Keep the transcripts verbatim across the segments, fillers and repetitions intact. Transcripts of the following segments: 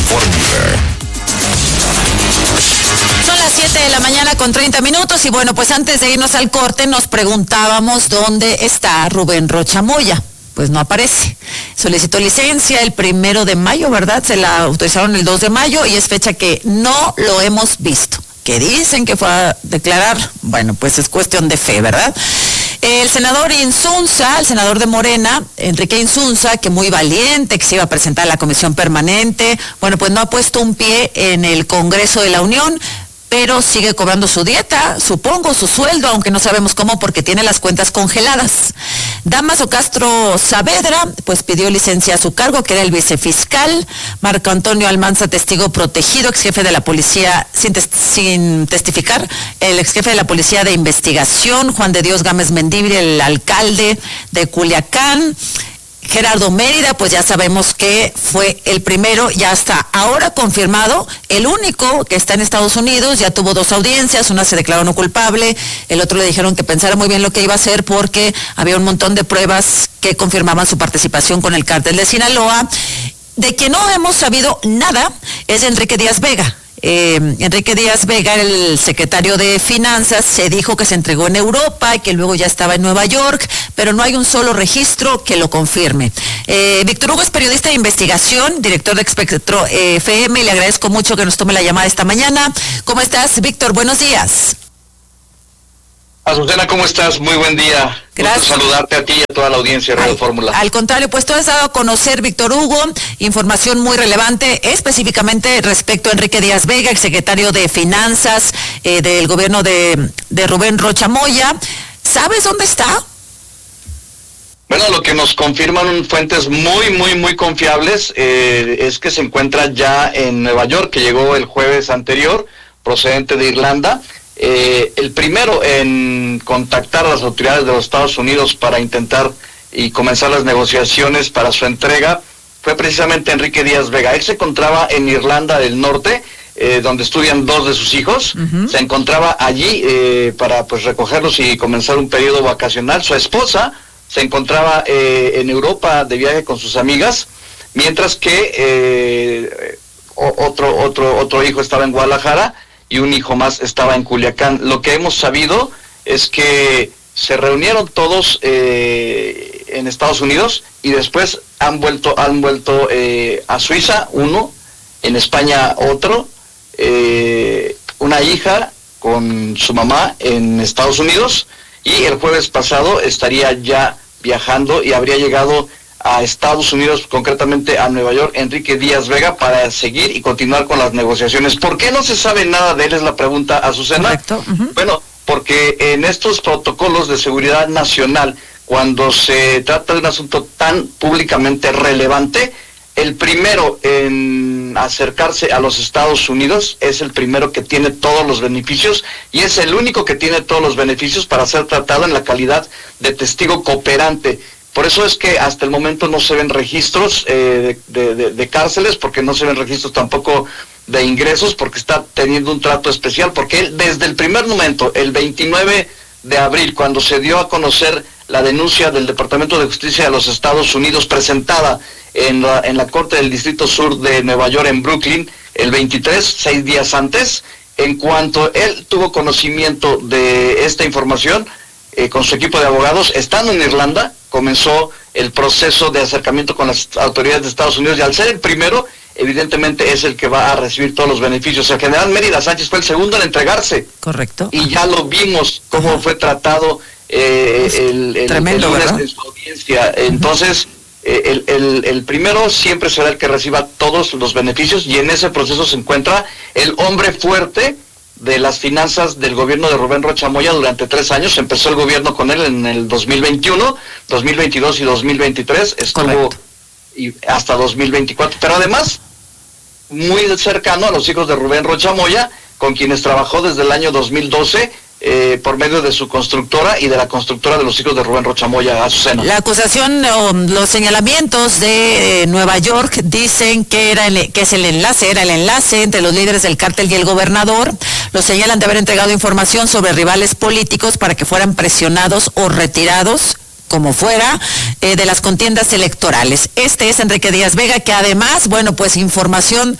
Fórmula. Son las siete de la mañana con treinta minutos y bueno, pues antes de irnos al corte nos preguntábamos dónde está Rubén Rocha Moya. Pues no aparece. Solicitó licencia el primero de mayo, ¿verdad? Se la autorizaron el dos de mayo y es fecha que no lo hemos visto. Que dicen que fue a declarar, bueno, pues es cuestión de fe, ¿verdad? El senador Insunza, el senador de Morena, Enrique Insunza, que muy valiente, que se iba a presentar a la comisión permanente, bueno, pues no ha puesto un pie en el Congreso de la Unión, pero sigue cobrando su dieta, supongo, su sueldo, aunque no sabemos cómo porque tiene las cuentas congeladas. Damaso Castro Saavedra, pues pidió licencia a su cargo, que era el vicefiscal. Marco Antonio Almanza, testigo protegido, ex jefe de la policía, sin, tes sin testificar, el ex jefe de la policía de investigación. Juan de Dios Gámez Mendívil, el alcalde de Culiacán. Gerardo Mérida, pues ya sabemos que fue el primero, ya está ahora confirmado, el único que está en Estados Unidos, ya tuvo dos audiencias, una se declaró no culpable, el otro le dijeron que pensara muy bien lo que iba a hacer porque había un montón de pruebas que confirmaban su participación con el cártel de Sinaloa. De quien no hemos sabido nada es Enrique Díaz Vega. Eh, Enrique Díaz Vega, el secretario de Finanzas, se dijo que se entregó en Europa y que luego ya estaba en Nueva York, pero no hay un solo registro que lo confirme. Eh, Víctor Hugo es periodista de investigación, director de Espectro eh, F M, y le agradezco mucho que nos tome la llamada esta mañana. ¿Cómo estás, Víctor? Buenos días. Azucena, ¿cómo estás? Muy buen día. Gracias. Gusto saludarte a ti y a toda la audiencia de Radio Fórmula. Al contrario, pues tú has dado a conocer, Víctor Hugo, información muy relevante, específicamente respecto a Enrique Díaz Vega, el secretario de Finanzas eh, del gobierno de, de Rubén Rocha Moya. ¿Sabes dónde está? Bueno, lo que nos confirman fuentes muy, muy, muy confiables eh, es que se encuentra ya en Nueva York, que llegó el jueves anterior, procedente de Irlanda. Eh, el primero en contactar a las autoridades de los Estados Unidos para intentar y comenzar las negociaciones para su entrega fue precisamente Enrique Díaz Vega. Él se encontraba en Irlanda del Norte, eh, donde estudian dos de sus hijos. Uh-huh. Se encontraba allí eh, para pues recogerlos y comenzar un periodo vacacional. Su esposa se encontraba eh, en Europa de viaje con sus amigas, mientras que eh, otro, otro, otro hijo estaba en Guadalajara y un hijo más estaba en Culiacán. Lo que hemos sabido es que se reunieron todos eh, en Estados Unidos y después han vuelto han vuelto eh, a Suiza, uno, en España otro, eh, una hija con su mamá en Estados Unidos, y el jueves pasado estaría ya viajando y habría llegado a Estados Unidos, concretamente a Nueva York, Enrique Díaz Vega, para seguir y continuar con las negociaciones. ¿Por qué no se sabe nada de él? Es la pregunta, Azucena. Correcto. Uh-huh. Bueno, porque en estos protocolos de seguridad nacional, cuando se trata de un asunto tan públicamente relevante, el primero en acercarse a los Estados Unidos es el primero que tiene todos los beneficios y es el único que tiene todos los beneficios para ser tratado en la calidad de testigo cooperante. Por eso es que hasta el momento no se ven registros eh, de, de, de cárceles, porque no se ven registros tampoco de ingresos, porque está teniendo un trato especial, porque él desde el primer momento, el veintinueve de abril, cuando se dio a conocer la denuncia del Departamento de Justicia de los Estados Unidos presentada en la, en la Corte del Distrito Sur de Nueva York en Brooklyn, el veintitrés, seis días antes, en cuanto él tuvo conocimiento de esta información, eh, con su equipo de abogados, estando en Irlanda, comenzó el proceso de acercamiento con las autoridades de Estados Unidos, y al ser el primero, evidentemente es el que va a recibir todos los beneficios. El general Mérida Sánchez fue el segundo en entregarse. Correcto. Y ya lo vimos cómo Ajá. fue tratado eh, el, el, Tremendo, el lunes ¿verdad? en su audiencia. Entonces, eh, el, el, el primero siempre será el que reciba todos los beneficios, y en ese proceso se encuentra el hombre fuerte de las finanzas del gobierno de Rubén Rocha Moya durante tres años. Empezó el gobierno con él en el dos mil veintiuno, dos mil veintidós y dos mil veintitrés, estuvo y hasta dos mil veinticuatro, pero además muy cercano a los hijos de Rubén Rocha Moya, con quienes trabajó desde el año dos mil doce eh, por medio de su constructora y de la constructora de los hijos de Rubén Rocha Moya, Azucena. La acusación o los señalamientos de eh, Nueva York dicen que era el, que es el enlace, era el enlace entre los líderes del cártel y el gobernador. Los señalan de haber entregado información sobre rivales políticos para que fueran presionados o retirados, como fuera, eh, de las contiendas electorales. Este es Enrique Díaz Vega, que además, bueno, pues información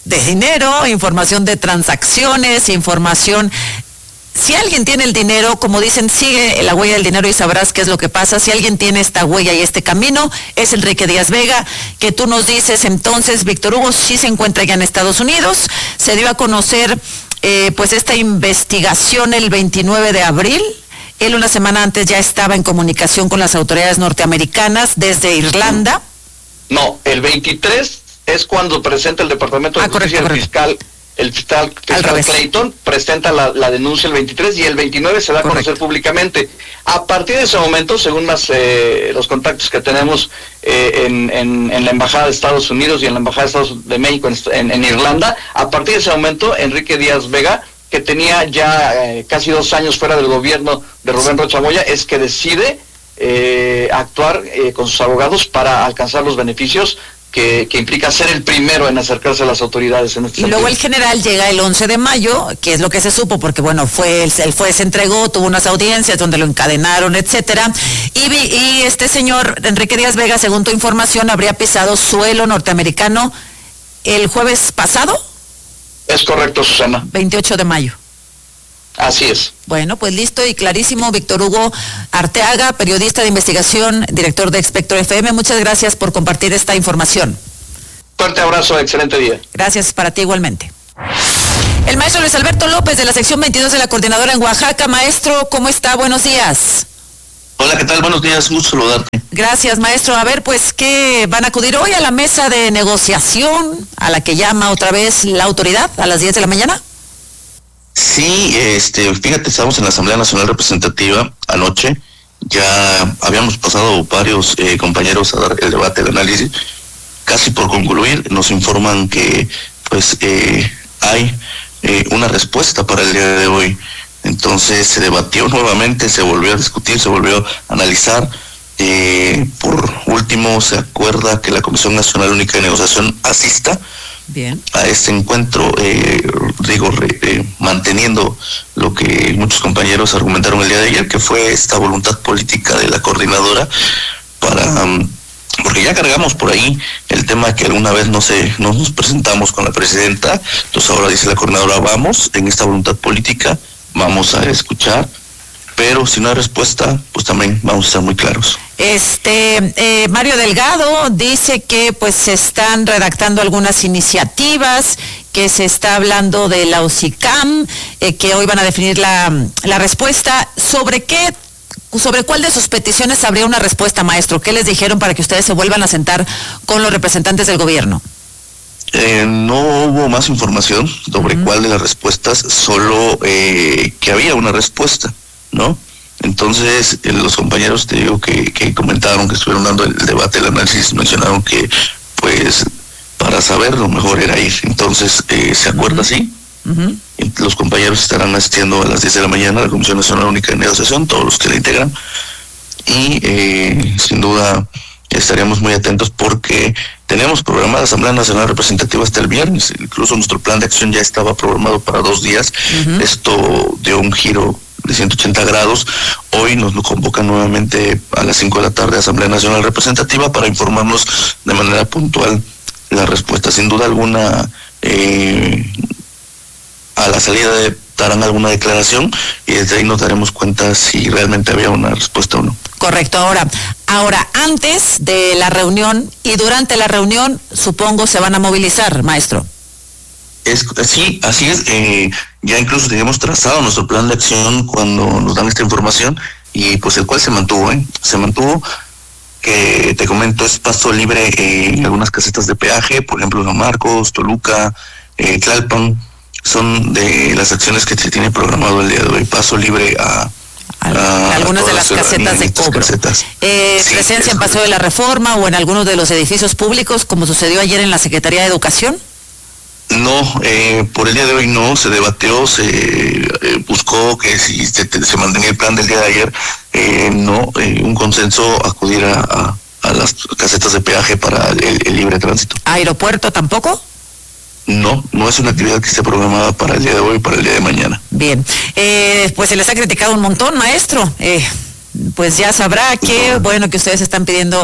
de dinero, información de transacciones, información. Si alguien tiene el dinero, como dicen, sigue la huella del dinero y sabrás qué es lo que pasa. Si alguien tiene esta huella y este camino, es Enrique Díaz Vega, que tú nos dices entonces, Víctor Hugo, sí se encuentra ya en Estados Unidos. Se dio a conocer eh, pues esta investigación el veintinueve de abril. Él una semana antes ya estaba en comunicación con las autoridades norteamericanas desde Irlanda. No, el veintitrés es cuando presenta el Departamento de ah, Justicia, correcto, el fiscal, el fiscal, fiscal Clayton presenta la, la denuncia el veintitrés y el veintinueve se da a conocer públicamente. A partir de ese momento, según más eh, los contactos que tenemos eh, en, en, en la Embajada de Estados Unidos y en la Embajada de Estados de México en, en, en Irlanda, a partir de ese momento, Enrique Díaz Vega, que tenía ya eh, casi dos años fuera del gobierno de Rubén Rocha Moya, es que decide eh, actuar eh, con sus abogados para alcanzar los beneficios Que, que implica ser el primero en acercarse a las autoridades en este Y sentido. luego el general llega el once de mayo, que es lo que se supo, porque bueno, fue el, el juez se entregó, tuvo unas audiencias donde lo encadenaron, etcétera, y, y este señor Enrique Díaz Vega, según tu información, habría pisado suelo norteamericano el jueves pasado. Es correcto, Susana. veintiocho de mayo. Así es. Bueno, pues listo y clarísimo. Víctor Hugo Arteaga, periodista de investigación, director de Espectro F M, muchas gracias por compartir esta información. Fuerte abrazo, excelente día. Gracias para ti igualmente. El maestro Luis Alberto López de la sección veintidós de la Coordinadora en Oaxaca. Maestro, ¿cómo está? Buenos días. Hola, ¿qué tal? Buenos días, gusto saludarte. Gracias, maestro. A ver, pues, ¿qué van a acudir hoy a la mesa de negociación a la que llama otra vez la autoridad a las diez de la mañana? Sí, este, fíjate, estábamos en la Asamblea Nacional Representativa anoche, ya habíamos pasado varios eh, compañeros a dar el debate, el análisis, casi por concluir, nos informan que pues eh, hay eh, una respuesta para el día de hoy. Entonces se debatió nuevamente, se volvió a discutir, se volvió a analizar. Eh, por último, se acuerda que la Comisión Nacional Única de Negociación asista Bien. a este encuentro, eh, digo, eh, manteniendo lo que muchos compañeros argumentaron el día de ayer, que fue esta voluntad política de la coordinadora para, um, porque ya cargamos por ahí el tema que alguna vez no se, no nos presentamos con la presidenta, entonces ahora dice la coordinadora, vamos en esta voluntad política, vamos a escuchar, pero si no hay respuesta, pues también vamos a ser muy claros. Este, eh, Mario Delgado dice que pues se están redactando algunas iniciativas, que se está hablando de la O C I C A M, eh, que hoy van a definir la, la respuesta. ¿Sobre qué, sobre cuál de sus peticiones habría una respuesta, maestro? ¿Qué les dijeron para que ustedes se vuelvan a sentar con los representantes del gobierno? Eh, no hubo más información sobre uh-huh. cuál de las respuestas, solo eh, que había una respuesta, ¿no? Entonces, eh, los compañeros, te digo, que, que comentaron, que estuvieron dando el debate, el análisis, mencionaron que, pues, para saber lo mejor era ir. Entonces, eh, ¿se acuerda uh-huh. así? Uh-huh. Los compañeros estarán asistiendo a las diez de la mañana a la Comisión Nacional Única de Negociación, todos los que la integran, y eh, sin duda estaremos muy atentos porque tenemos programada la Asamblea Nacional Representativa hasta el viernes, incluso nuestro plan de acción ya estaba programado para dos días, uh-huh. esto dio un giro de ciento ochenta grados, hoy nos lo convocan nuevamente a las cinco de la tarde a Asamblea Nacional Representativa para informarnos de manera puntual la respuesta. Sin duda alguna, eh, a la salida de, darán alguna declaración y desde ahí nos daremos cuenta si realmente había una respuesta o no. Correcto. Ahora, ahora antes de la reunión y durante la reunión, supongo se van a movilizar, maestro. Es, sí, así es. Eh, ya incluso teníamos trazado nuestro plan de acción cuando nos dan esta información y pues el cual se mantuvo, ¿eh? Se mantuvo, que te comento, es paso libre eh, en algunas casetas de peaje, por ejemplo, San Marcos, Toluca, eh, Tlalpan, son de las acciones que se tiene programado el día de hoy, paso libre a... a algunas de las casetas de cobro. Casetas. Eh, sí, ¿presencia en Paseo de la Reforma o en algunos de los edificios públicos, como sucedió ayer en la Secretaría de Educación? No, eh, por el día de hoy no, se debatió, se eh, buscó que si se, se mantenía el plan del día de ayer, eh, no, eh, un consenso acudir a, a, a las casetas de peaje para el, el libre tránsito. ¿Aeropuerto tampoco? No, no es una actividad que esté programada para el día de hoy y para el día de mañana. Bien, eh, pues se les ha criticado un montón, maestro. Eh, pues ya sabrá que, bueno, que ustedes están pidiendo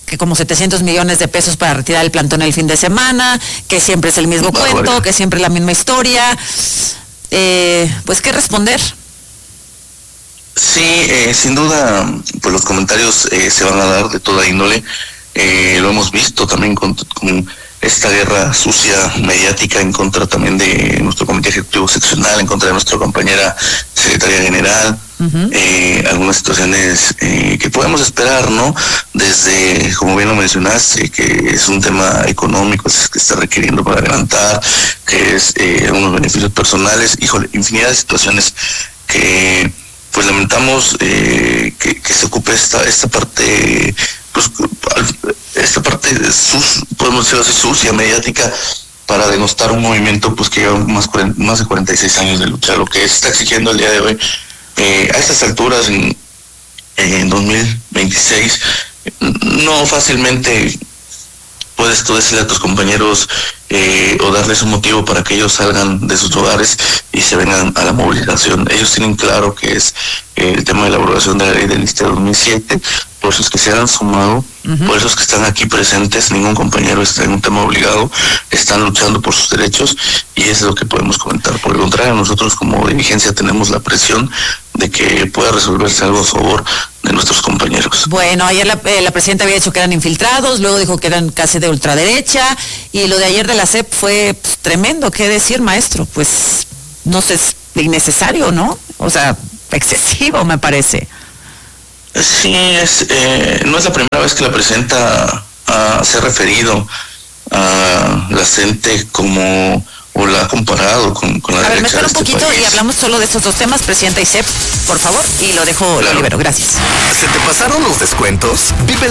que como setecientos millones de pesos para retirar el plantón el fin de semana, que siempre es el mismo Bárbaro. cuento, que siempre es la misma historia. Eh, pues, ¿qué responder? Sí, eh, sin duda, pues los comentarios eh, se van a dar de toda índole. Eh, lo hemos visto también con, con esta guerra sucia mediática en contra también de nuestro comité ejecutivo seccional, en contra de nuestra compañera secretaria general. Uh-huh. eh, algunas situaciones eh, que podemos esperar, ¿no? Desde, como bien lo mencionaste, que es un tema económico es, que está requiriendo para levantar, que es eh, unos beneficios personales, híjole, infinidad de situaciones que pues lamentamos eh, que, que se ocupe esta esta parte, pues esta parte sus, podemos decirlo así, sucia, mediática, para denostar un movimiento pues que lleva más, más de cuarenta y seis años de lucha. Lo que se está exigiendo el día de hoy, eh, a estas alturas, en, en dos mil veintiséis, no fácilmente puedes tú decirle a tus compañeros eh, o darles un motivo para que ellos salgan de sus hogares y se vengan a la movilización. Ellos tienen claro que es eh, el tema de la abrogación de la ley del ISSSTE de dos mil siete, por eso es que se han sumado, uh-huh. por eso es que están aquí presentes, ningún compañero está en un tema obligado, están luchando por sus derechos y eso es lo que podemos comentar. Por el contrario, nosotros como dirigencia tenemos la presión de que pueda resolverse algo a favor de nuestros compañeros. Bueno, ayer la, eh, la presidenta había dicho que eran infiltrados, luego dijo que eran casi de ultraderecha, y lo de ayer de la C E P fue pues, tremendo. ¿Qué decir, maestro? Pues no sé, es innecesario, ¿no? O sea, excesivo, me parece. Sí, es, eh, no es la primera vez que la presidenta uh, se ha referido a la C E N T E como, o la ha comparado con, con la a derecha. A ver, me espera un este poquito país. Y hablamos solo de estos dos temas, presidenta y C E P, por favor, y lo dejo, Claro. lo libero. Gracias. ¿Se te pasaron los descuentos? Vive